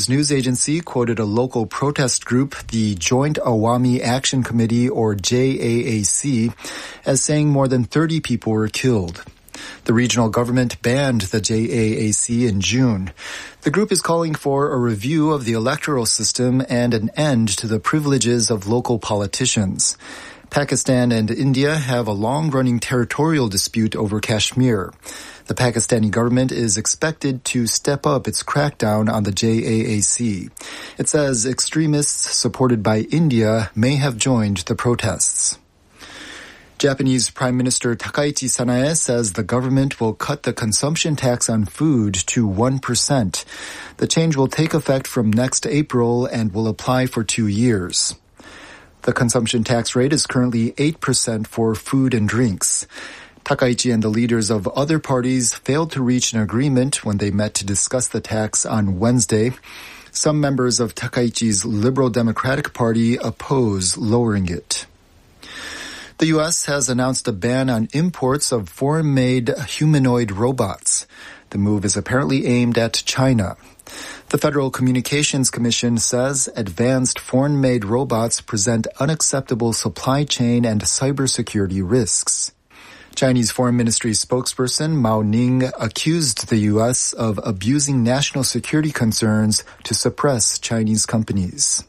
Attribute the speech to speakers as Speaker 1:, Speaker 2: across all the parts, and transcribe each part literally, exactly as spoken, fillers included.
Speaker 1: Chinese news agency quoted a local protest group, the Joint Awami Action Committee, or J A A C, as saying more than thirty people were killed. The regional government banned the J A A C in June. The group is calling for a review of the electoral system and an end to the privileges of local politicians. Pakistan and India have a long-running territorial dispute over Kashmir. The Pakistani government is expected to step up its crackdown on the J A A C. It says extremists supported by India may have joined the protests. Japanese Prime Minister Takaichi Sanae says the government will cut the consumption tax on food to one percent. The change will take effect from next April and will apply for two years. The consumption tax rate is currently eight percent for food and drinks. Takaichi and the leaders of other parties failed to reach an agreement when they met to discuss the tax on Wednesday. Some members of Takaichi's Liberal Democratic Party oppose lowering it. The U S has announced a ban on imports of foreign-made humanoid robots. The move is apparently aimed at China. The Federal Communications Commission says advanced foreign-made robots present unacceptable supply chain and cybersecurity risks. Chinese Foreign Ministry spokesperson Mao Ning accused the U S of abusing national security concerns to suppress Chinese companies.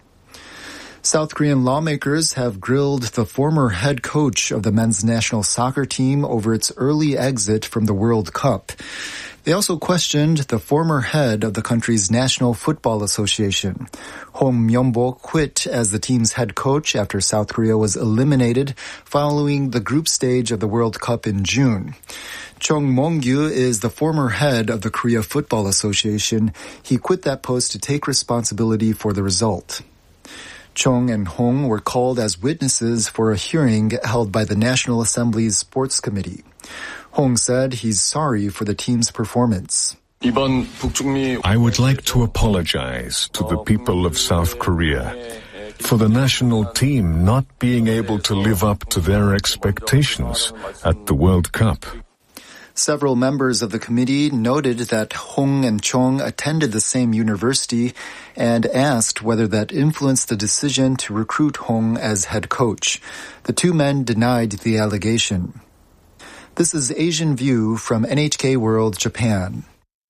Speaker 1: South Korean lawmakers have grilled the former head coach of the men's national soccer team over its early exit from the World Cup. They also questioned the former head of the country's National Football Association. Hong Myung-bo quit as the team's head coach after South Korea was eliminated following the group stage of the World Cup in June. Chung Mong-gyu is the former head of the Korea Football Association. He quit that post to take responsibility for the result. Chung and Hong were called as witnesses for a hearing held by the National Assembly's Sports Committee. Hong said he's sorry for the team's performance.
Speaker 2: I would like to apologize to the people of South Korea for the national team not being able to live up to their expectations at the World Cup.
Speaker 1: Several members of the committee noted that Hong and Chung attended the same university and asked whether that influenced the decision to recruit Hong as head coach. The two men denied the allegation. This is Asian View from N H K World Japan.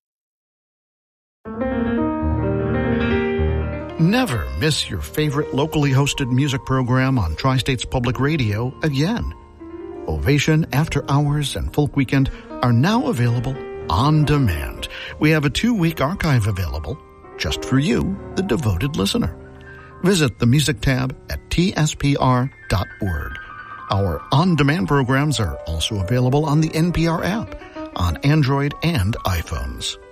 Speaker 3: Never miss your favorite locally hosted music program on Tri-States Public Radio again. Ovation, After Hours, and Folk Weekend are now available on demand. We have a two-week archive available just for you, the devoted listener. Visit the music tab at T S P R dot org. Our on-demand programs are also available on the N P R app on Android and iPhones.